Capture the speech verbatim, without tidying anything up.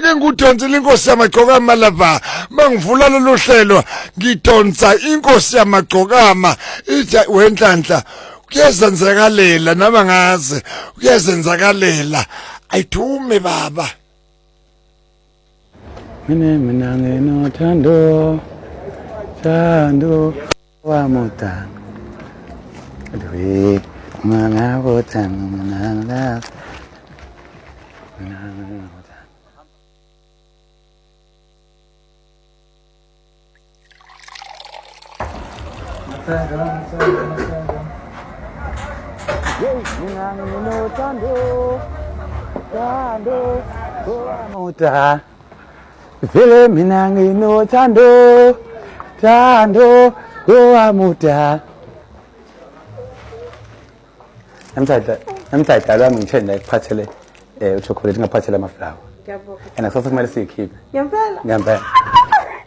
ake ngudonsele inkosi yamagcokama lapha mangivula lolu hlelo ngidonsa inkosi yamagcokama ithi wenhlanhla kuyazenzakalela nama ngaze kuyazenzakalela ayithume baba mina mina ngeno thando thando wamuta dwe manga botang nanga no tando tando muta vele mina ngino tando tando muta namthatha namthatha la ngithenda ikuphathele eh uchocolate ngaphathela amaflower Ngiyabonga. and akusathi kumele siyikhiphe Ngempela. ngempela